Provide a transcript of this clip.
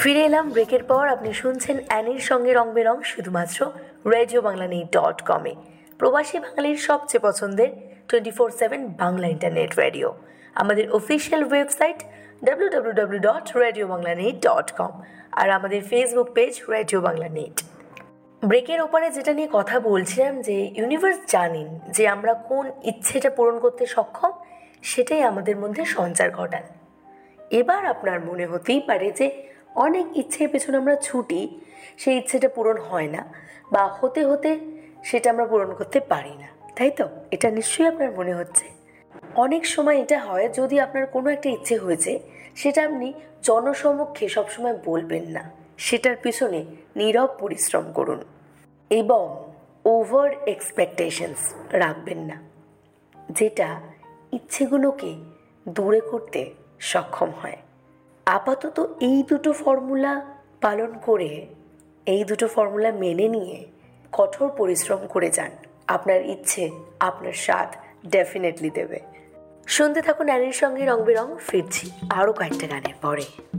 ফিরে এলাম ব্রেকের পর। আপনি শুনছেন অ্যানির সঙ্গে রং বেরং শুধুমাত্র রেডিও বাংলা .com-এ, প্রবাসী বাঙালির সবচেয়ে পছন্দের 24/7 বাংলা ইন্টারনেট রেডিও। আমাদের অফিসিয়াল ওয়েবসাইট www.radiobanglanet.com আর আমাদের Facebook page radio Bangla net. ব্রেকের ওপারে যেটা নিয়ে কথা বলছিলাম, যে ইউনিভার্স জানেন যে আমরা কোন ইচ্ছেটা পূরণ করতে সক্ষম, সেটাই আমাদের মধ্যে সঞ্চার ঘটান। এবার আপনার মনে হতেই পারে যে অনেক ইচ্ছের পেছনে আমরা ছুটি, সেই ইচ্ছেটা পূরণ হয় না, বা হতে হতে সেটা আমরা পূরণ করতে পারি না, তাই তো? এটা নিশ্চয়ই আপনার মনে হচ্ছে। অনেক সময় এটা হয়, যদি আপনার কোনো একটা ইচ্ছে হয়েছে, সেটা আপনি জনসমক্ষে সবসময় বলবেন না, সেটার পিছনে নীরব পরিশ্রম করুন এবং ওভার এক্সপেকটেশনস রাখবেন না, যেটা ইচ্ছেগুলোকে দূরে করতে সক্ষম হয়। আপাতত এই দুটো ফর্মুলা পালন করে, এই দুটো ফর্মুলা মেনে নিয়ে কঠোর পরিশ্রম করে যান, আপনার ইচ্ছে আপনার স্বাদ ডেফিনেটলি দেবে। শুনতে থাকুন অ্যানির সঙ্গে রং বেরং। ফিরছি আরও কয়েকটা গানের পরে।